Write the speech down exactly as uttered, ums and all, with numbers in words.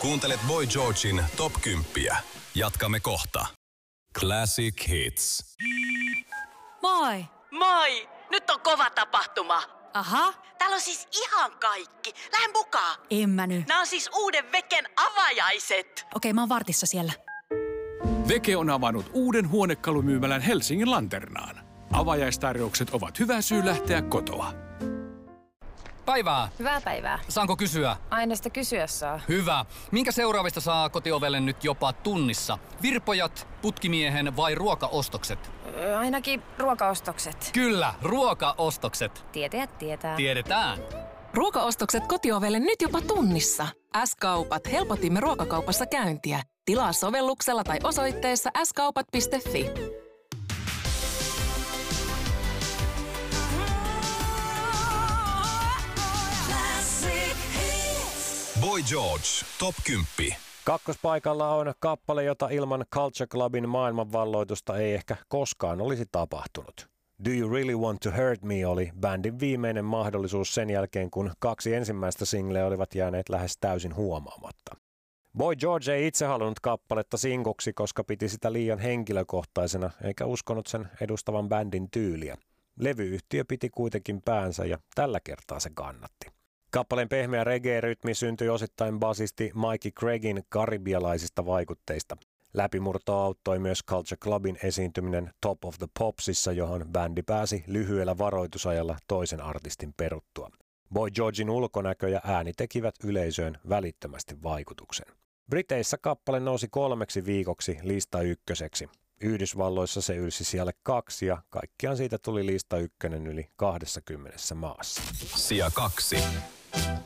Kuuntelet Boy Georgein Top kymmenen. Jatkamme kohta. Classic Hits. Moi! Moi! Nyt on kova tapahtuma. Aha. Täällä on siis ihan kaikki. Lähden mukaan. En mä nyt. Nämä on siis uuden Veken avajaiset. Okei, mä oon vartissa siellä. Veke on avannut uuden huonekalumyymälän Helsingin Lanternaan. Avajaistarjoukset ovat hyvä syy lähteä kotoa. Päivää. Hyvää päivää. Saanko kysyä? Aina sitä kysyä saa. Hyvä. Minkä seuraavista saa kotiovelle nyt jopa tunnissa? Virpojat, putkimiehen vai ruokaostokset? Öö, ainakin ruokaostokset. Kyllä, ruokaostokset. Tietäjät tietää. Tiedetään. Ruokaostokset kotiovelle nyt jopa tunnissa. S-kaupat helpotimme ruokakaupassa käyntiä. Tilaa sovelluksella tai osoitteessa s kaupat piste f i. Boy George, Top kymmenen. Kakkospaikalla on kappale, jota ilman Culture Clubin maailmanvalloitusta ei ehkä koskaan olisi tapahtunut. Do You Really Want To Hurt Me oli bändin viimeinen mahdollisuus sen jälkeen, kun kaksi ensimmäistä singleä olivat jääneet lähes täysin huomaamatta. Boy George ei itse halunnut kappaletta sinkuksi, koska piti sitä liian henkilökohtaisena, eikä uskonut sen edustavan bändin tyyliä. Levyyhtiö piti kuitenkin päänsä ja tällä kertaa se kannatti. Kappaleen pehmeä reggae-rytmi syntyi osittain basisti Mikey Craigin karibialaisista vaikutteista. Läpimurtoa auttoi myös Culture Clubin esiintyminen Top of the Popsissa, johon bändi pääsi lyhyellä varoitusajalla toisen artistin peruttua. Boy Georgein ulkonäkö ja ääni tekivät yleisöön välittömästi vaikutuksen. Briteissä kappale nousi kolmeksi viikoksi lista ykköseksi. Yhdysvalloissa se ylsi siellä kaksi ja kaikkiaan siitä tuli lista ykkönen yli kaksikymmentä maassa. Sija kaksi.